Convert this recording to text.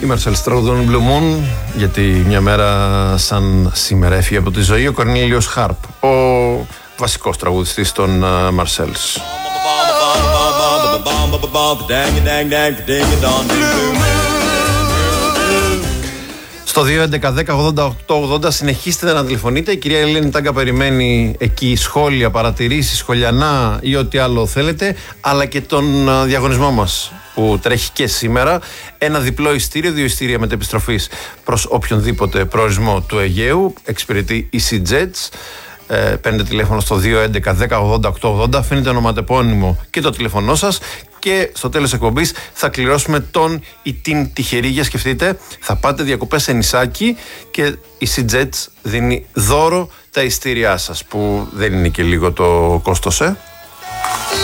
Η Μαρσέλ τραγουδών Blue Moon, γιατί μια μέρα σαν σήμερα έφυγε από τη ζωή ο Κορνέλιος Χάρπ, ο βασικός τραγουδιστής των Μαρσέλς. Στο 2.11.10.80.880 συνεχίστε να τηλεφωνείτε. Η κυρία Ελένη Τάγκα περιμένει εκεί σχόλια, παρατηρήσεις, σχολιανά ή ό,τι άλλο θέλετε, αλλά και τον διαγωνισμό μας που τρέχει και σήμερα. Ένα διπλό ειστήριο, 2 ειστήρια μετεπιστροφής προς οποιονδήποτε προορισμό του Αιγαίου. Εξυπηρετεί EasyJets. Παίρνετε τηλέφωνο στο 2.11.10.80.880, αφήνετε ονοματεπώνυμο και το τηλέφωνό σας και στο τέλος εκπομπής θα κληρώσουμε τον ή την τυχερή. Για σκεφτείτε, θα πάτε διακοπές σε νησάκι και η EasyJets δίνει δώρο τα ειστήριά σας, που δεν είναι και λίγο το κόστος,